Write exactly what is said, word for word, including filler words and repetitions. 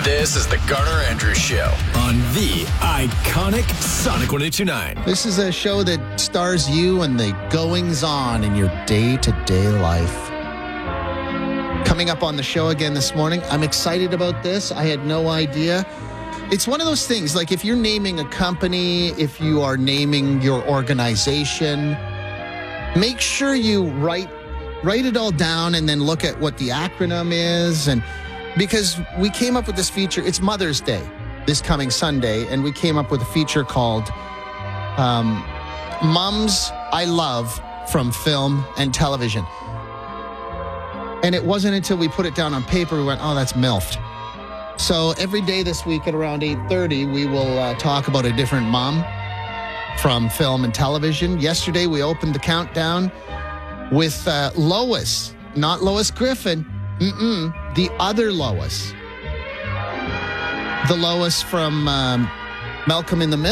This is the Garner Andrews Show on the iconic Sonic one oh two nine. This is a show that stars you and the goings-on in your day-to-day life. Coming up on the show again this morning, I'm excited about this. I had no idea. It's one of those things, like if you're naming a company, if you are naming your organization, make sure you write write it all down and then look at what the acronym is. And because we came up with this feature, it's Mother's Day this coming Sunday, and we came up with a feature called um, Mums I Love from Film and Television. And it wasn't until we put it down on paper we went, oh, that's MILFed. So every day this week at around eight thirty, we will uh, talk about a different mom from film and television. Yesterday, we opened the countdown with uh, Lois, not Lois Griffin, mm-mm, the other Lois. The Lois from um, Malcolm in the Middle.